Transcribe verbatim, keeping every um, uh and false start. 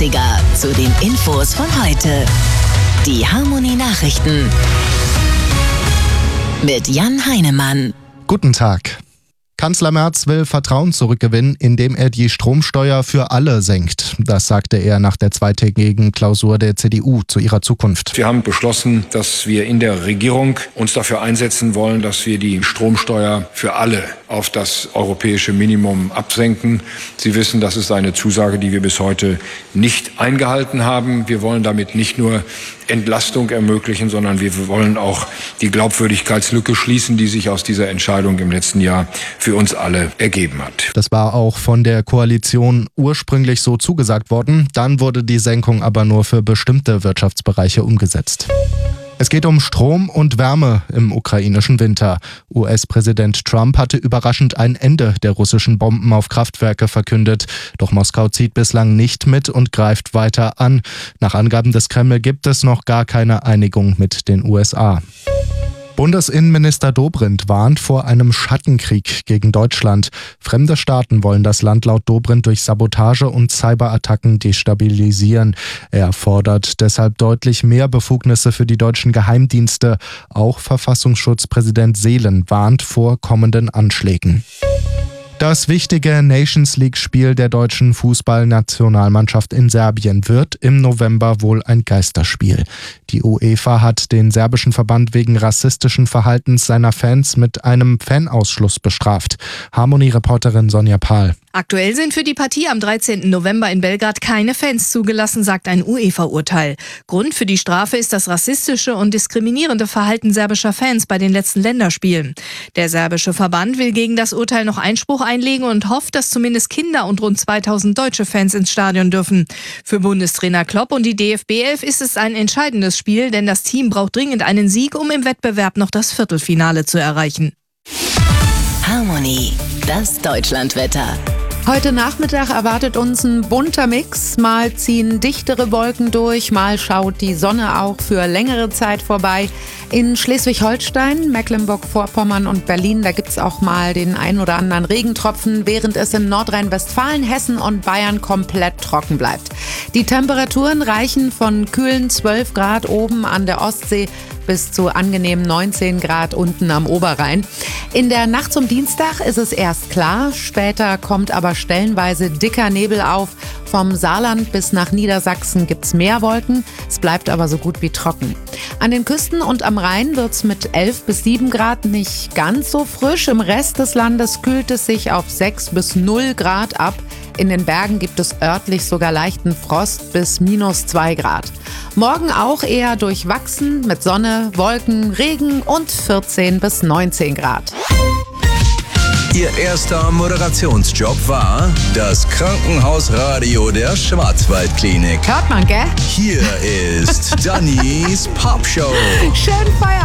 dreißiger zu den Infos von heute. Die Harmony Nachrichten mit Jan Heinemann. Guten Tag. Kanzler Merz will Vertrauen zurückgewinnen, indem er die Stromsteuer für alle senkt. Das sagte er nach der zweitägigen Klausur der C D U zu ihrer Zukunft. Wir haben beschlossen, dass wir in der Regierung uns dafür einsetzen wollen, dass wir die Stromsteuer für alle auf das europäische Minimum absenken. Sie wissen, das ist eine Zusage, die wir bis heute nicht eingehalten haben. Wir wollen damit nicht nur Entlastung ermöglichen, sondern wir wollen auch die Glaubwürdigkeitslücke schließen, die sich aus dieser Entscheidung im letzten Jahr für uns alle ergeben hat. Das war auch von der Koalition ursprünglich so zugesagt worden. Dann wurde die Senkung aber nur für bestimmte Wirtschaftsbereiche umgesetzt. Es geht um Strom und Wärme im ukrainischen Winter. U S-Präsident Trump hatte überraschend ein Ende der russischen Bomben auf Kraftwerke verkündet. Doch Moskau zieht bislang nicht mit und greift weiter an. Nach Angaben des Kreml gibt es noch gar keine Einigung mit den U S A. Bundesinnenminister Dobrindt warnt vor einem Schattenkrieg gegen Deutschland. Fremde Staaten wollen das Land laut Dobrindt durch Sabotage und Cyberattacken destabilisieren. Er fordert deshalb deutlich mehr Befugnisse für die deutschen Geheimdienste. Auch Verfassungsschutzpräsident Seelen warnt vor kommenden Anschlägen. Das wichtige Nations-League-Spiel der deutschen Fußballnationalmannschaft in Serbien wird im November wohl ein Geisterspiel. Die UEFA hat den serbischen Verband wegen rassistischen Verhaltens seiner Fans mit einem Fanausschluss bestraft. Harmony-Reporterin Sonja Pahl. Aktuell sind für die Partie am dreizehnten November in Belgrad keine Fans zugelassen, sagt ein UEFA-Urteil. Grund für die Strafe ist das rassistische und diskriminierende Verhalten serbischer Fans bei den letzten Länderspielen. Der serbische Verband will gegen das Urteil noch Einspruch einlegen und hofft, dass zumindest Kinder und rund zweitausend deutsche Fans ins Stadion dürfen. Für Bundestrainer Klopp und die D F B elf ist es ein entscheidendes Spiel, denn das Team braucht dringend einen Sieg, um im Wettbewerb noch das Viertelfinale zu erreichen. Harmony, das Deutschlandwetter. Heute Nachmittag erwartet uns ein bunter Mix. Mal ziehen dichtere Wolken durch, mal schaut die Sonne auch für längere Zeit vorbei. In Schleswig-Holstein, Mecklenburg-Vorpommern und Berlin, da gibt es auch mal den ein oder anderen Regentropfen, während es in Nordrhein-Westfalen, Hessen und Bayern komplett trocken bleibt. Die Temperaturen reichen von kühlen zwölf Grad oben an der Ostsee bis zu angenehmen neunzehn Grad unten am Oberrhein. In der Nacht zum Dienstag ist es erst klar, später kommt aber stellenweise dicker Nebel auf. Vom Saarland bis nach Niedersachsen gibt's mehr Wolken, es bleibt aber so gut wie trocken. An den Küsten und am Rhein wird's mit elf bis sieben Grad nicht ganz so frisch. Im Rest des Landes kühlt es sich auf sechs bis null Grad ab. In den Bergen gibt es örtlich sogar leichten Frost bis minus zwei Grad. Morgen auch eher durchwachsen mit Sonne, Wolken, Regen und vierzehn bis neunzehn Grad. Ihr erster Moderationsjob war das Krankenhausradio der Schwarzwaldklinik. Hört man, gell? Hier ist Dannys Popshow. Schön Feierabend.